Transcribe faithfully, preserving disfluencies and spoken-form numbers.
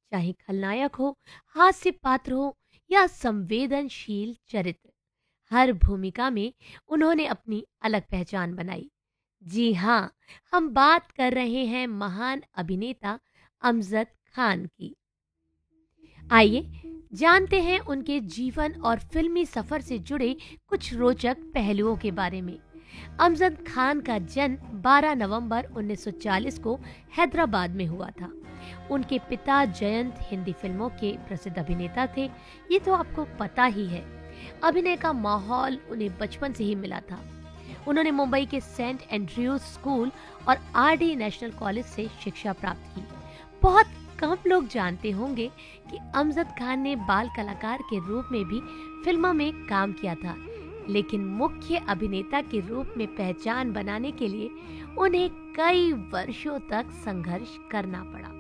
चाहे खलनायक हो, हास्य पात्र हो या संवेदनशील चरित्र, हर भूमिका में उन्होंने अपनी अलग पहचान बनाई। जी हाँ, हम बात कर रहे हैं महान अभिनेता अमजद खान की। आइए जानते हैं उनके जीवन और फिल्मी सफर से जुड़े कुछ रोचक पहलुओं के बारे में। अमजद खान का जन्म बारह नवंबर उन्नीस सौ चालीस को हैदराबाद में हुआ था। उनके पिता जयंत हिंदी फिल्मों के प्रसिद्ध अभिनेता थे, ये तो आपको पता ही है। अभिनय का माहौल उन्हें बचपन से ही मिला था। उन्होंने मुंबई के सेंट एंड्रयूज स्कूल और आरडी नेशनल कॉलेज से शिक्षा प्राप्त की। बहुत कम लोग जानते होंगे कि अमजद खान ने बाल कलाकार के रूप में भी फिल्मों में काम किया था, लेकिन मुख्य अभिनेता के रूप में पहचान बनाने के लिए उन्हें कई वर्षों तक संघर्ष करना पड़ा।